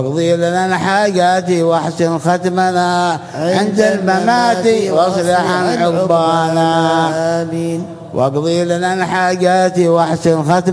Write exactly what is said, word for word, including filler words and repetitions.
واقضي لنا الحاجات واحسن ختمنا عند الممات واصلح عقبانا. آمين. واقضي لنا الحاجات واحسن ختمنا